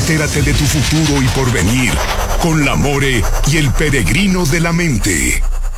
Entérate de tu futuro y porvenir con la More y el Peregrino de la Mente.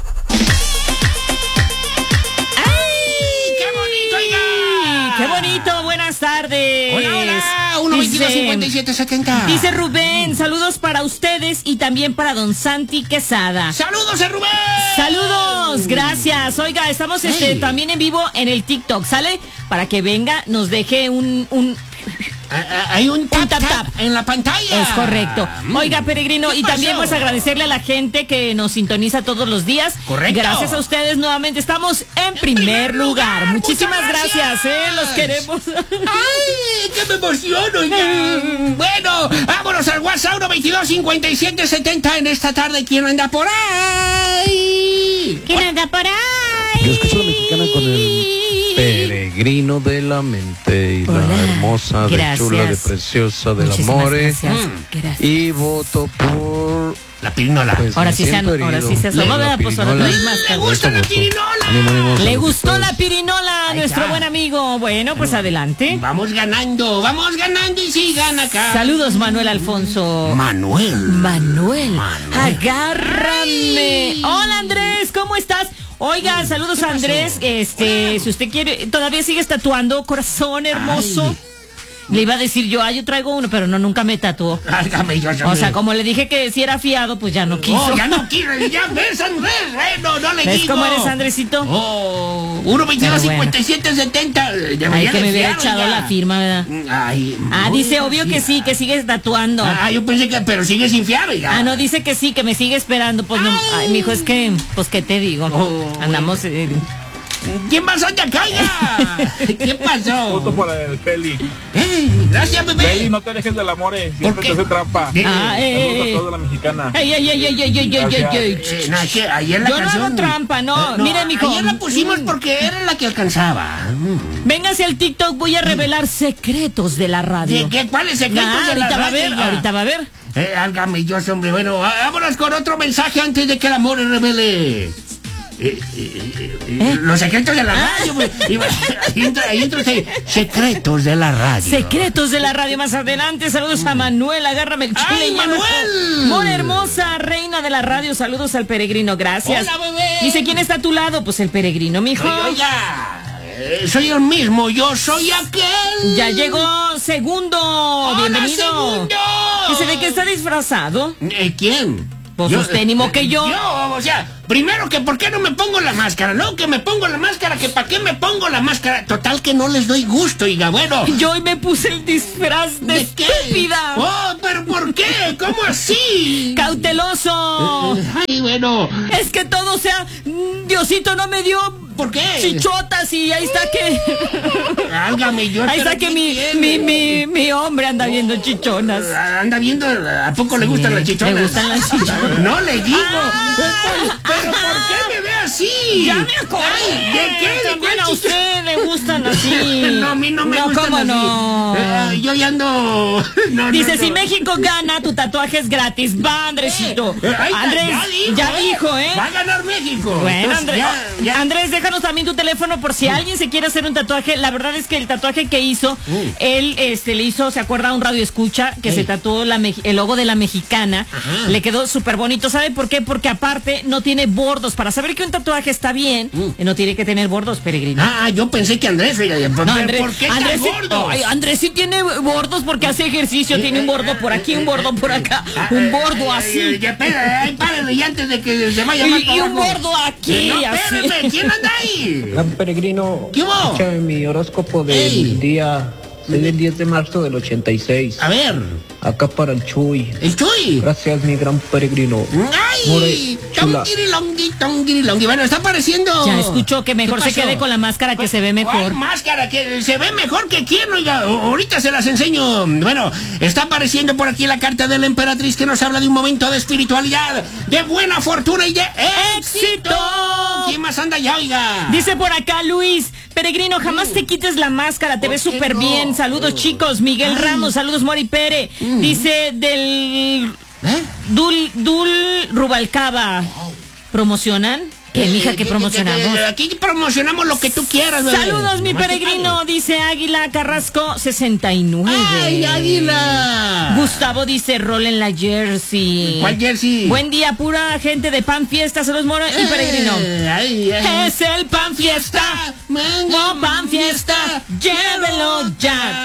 ¡Qué bonito! Buenas tardes. Hola. 1-22-57-70. Dice Rubén, saludos para ustedes y también para don Santi Quesada. ¡Saludos a Rubén! ¡Saludos! Gracias. Oiga, estamos también en vivo en el TikTok, ¿sale? Para que venga, nos deje hay un tap en la pantalla. Es correcto. Oiga, Peregrino, y también pues agradecerle a la gente que nos sintoniza todos los días. Correcto. Gracias a ustedes nuevamente. Estamos en primer lugar. Muchísimas gracias, los queremos. ¡Ay, qué me emociono! Bueno, vámonos al WhatsApp 1-22-57-70 en esta tarde. ¿Quién anda por ahí? ¿Quién anda por ahí? Yo escucho a la mexicana con el Peregrino de la Mente y la hermosa, de chula, de preciosa, del amor. Y voto por la pirinola. Pues ahora sí se asomó, ¿verdad? Pues ahora trae más. ¡Le gusta la pirinola! Le gustó la pirinola a nuestro buen amigo. Bueno, pues adelante. Vamos ganando y sí gana acá. Saludos, Manuel Alfonso. Manuel. Agárrame. Hola, Andrés, ¿cómo estás? Oiga, saludos a Andrés. Si usted quiere, todavía sigues tatuando, corazón hermoso. Ay. Le iba a decir yo traigo uno, pero nunca me tatuó. O sea, como le dije que si era fiado, pues ya no quiso. No, ya no quiso, ya ves, Andrés, no le digo. ¿Ves cómo eres, Andresito? 1-22-57-70. Ay, que me hubiera echado la firma, ¿verdad? Dice, obvio que sí, que sigues tatuando. Yo pensé que, pero sigues sin fiar, oiga. No, dice que sí, que me sigue esperando. Pues no, mijo, es que, pues, ¿qué te digo? Andamos... ¿Quién más anda acá? ¿Qué pasó? Voto para el Feli. Gracias, bebé. Feli, no te dejes del amor, siempre te hace trampa. Saludos a toda la mexicana. Ayer la yo no hago trampa, no. Mire, mijo. Ayer la pusimos porque era la que alcanzaba. Véngase al TikTok, voy a revelar secretos de la radio. ¿De qué? ¿Cuáles secretos de la radio? Ahorita va a ver. Álgame Dios, hombre. Bueno, vámonos con otro mensaje antes de que el amor revele los secretos de la radio. Ahí entra secretos de la radio. Secretos de la radio más adelante. Saludos a Manuel, agárrame el chile. ¡Ay, Manuel! Mona hermosa, reina de la radio, saludos al Peregrino, gracias. Hola, bebé. Dice, ¿quién está a tu lado? Pues el Peregrino, mijo. Soy el mismo, yo soy aquel. Ya llegó Segundo. ¡Hola, bienvenido. Segundo! Dice, ¿de qué está disfrazado? ¿Quién? Pues usted, ni modo que yo. O sea, primero que ¿por qué no me pongo la máscara? No, que me pongo la máscara, que ¿para qué me pongo la máscara? Total que no les doy gusto, oiga, bueno. Yo hoy me puse el disfraz de estúpida. ¿Pero por qué? ¿Cómo así? Cauteloso. Ay, bueno. Es que todo sea... Diosito no me dio... ¿Por qué? Chichotas y ahí está que... Álgame, yo... Ahí está que mi hombre anda viendo chichonas. ¿Anda viendo? ¿A poco le gustan las chichonas? ¿Le gustan las chichonas? No le digo. ¿Pero por qué me ve así? Ya me acordé. ¿De qué? También a usted le gustan así. No, a mí no me gustan ¿cómo así. no? Yo ya ando... Dice, si México gana, tu tatuaje es gratis. Va, Andresito. Andrés, ya dijo, Va a ganar México. Bueno, entonces, Andrés, déjanos también tu teléfono por si alguien se quiere hacer un tatuaje. La verdad es que el tatuaje que hizo, él le hizo, ¿se acuerda? Un radio escucha que se tatuó el logo de la mexicana. Ajá. Le quedó súper bonito. ¿Sabe por qué? Porque aparte no tiene bordos. Para saber que un tatuaje está bien, no tiene que tener bordos, Peregrino. Yo pensé que Andrés, no, Andrés, ¿por qué Andrés gordo? Andrés sí tiene bordos porque hace ejercicio. Tiene un bordo por aquí, un bordo por acá, un bordo así. Párale y antes de que se vaya mal. Y un bordo aquí. No, espérame, ¿quién anda ahí? Gran Peregrino, ¿qué hubo? Escúchame mi horóscopo del día, del 10 de marzo del 86. A ver. Acá para el Chuy. ¿El Chuy? Gracias, mi Gran Peregrino. ¡Ay! Tongirilongui. Bueno, está apareciendo. Ya escuchó que mejor se quede con la máscara, que se ve mejor. ¿Cuál máscara? Que se ve mejor que quién, oiga. Ahorita se las enseño. Bueno, está apareciendo por aquí la carta de la emperatriz que nos habla de un momento de espiritualidad, de buena fortuna y de éxito. ¿Quién más anda ya, oiga? Dice por acá Luis, Peregrino, jamás te quites la máscara, te ves súper bien. Saludos, chicos. Miguel Ramos, saludos, Mori Pere. Dice del Dul Rubalcaba. ¿Promocionan? ¿Qué, mija, que promocionamos? Aquí promocionamos lo que tú quieras, bebé. Saludos, mi Peregrino, dice Águila Carrasco 69. ¡Ay, Águila! Gustavo dice rol en la Jersey. ¿Cuál Jersey? Buen día, pura gente de Pan Fiesta, saludos Moro y Peregrino. Es el Pan Fiesta, no Pan Fiesta, llévelo ya.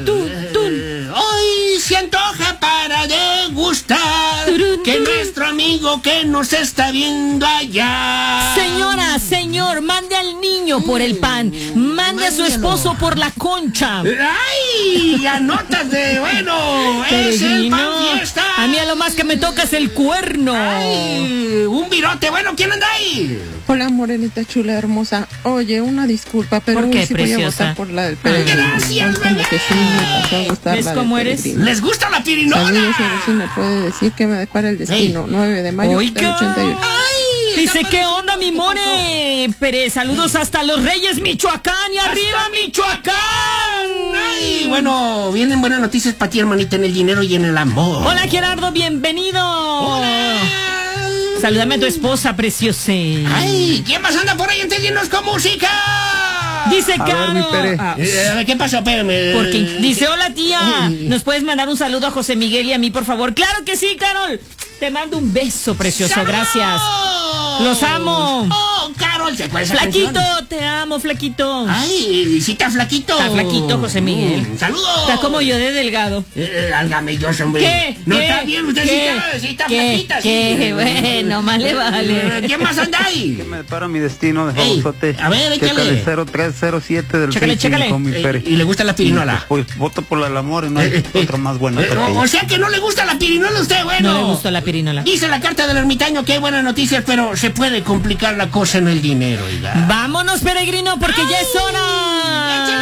Hoy se antoja para degustar que nuestro amigo que nos está viendo allá. Señora, señor, mande al niño por el pan, mande a su esposo por la concha. ¡Ay! Anotas de bueno, es el Pan Fiesta. A mí a lo más que me toca es el cuerno. ¡Ay! Un virote, bueno, ¿quién anda ahí? Hola, morenita chula hermosa. Oye, una disculpa, pero ¿por qué, hoy sí preciosa? voy a votar por la del Peregrino. ¡Gracias, como que sí me pasó a gustar ¿ves la cómo del eres? Peregrino. ¿Les gusta la pirinola? Saludos, a ver si me puede decir que me depara el destino. 9 de mayo del 88. ¡Ay! Dice, ¿qué onda, mi more? Pérez, saludos hasta Los Reyes, Michoacán, y arriba, Michoacán. Ay, bueno, vienen buenas noticias para ti, hermanita, en el dinero y en el amor. Hola, Gerardo, bienvenido. Hola. Salúdame a tu esposa, preciosa. Ay, ¿quién más anda por ahí? Entendiendo con música. Dice A ver, mi Pere. Caro. ¿Qué pasó? Espérame. Porque dice, hola tía, ¿nos puedes mandar un saludo a José Miguel y a mí, por favor? Claro que sí, Carol. Te mando un beso, precioso, ¡Saludos! gracias. Los amo. Oh, Carol, ¿te acuerdas? Flaquito, te amo, flaquito. Ay, sí está flaquito. Está flaquito, José Miguel. ¡Saludos! Está como yo de delgado. Álgame Dios, hombre. ¿Qué? No ¿Qué? está bien, usted sí está flaquita. ¿Qué? Sí. Bueno, más le vale. ¿Quién más anda ahí? Que me depara mi destino de Ey, famosote. a ver, échale. 0307 del Chécale, 65, mi Pere. ¿Y le gusta la pirinola? Pues voto por la del amor y no hay otra más buena que O sea que no le gusta la pirinola a usted, bueno. No le gustó la pirinola. Dice la carta del ermitaño que hay buenas noticias, pero se puede complicar la cosa en el dinero, oiga. Vámonos, peregrino, porque ya es hora.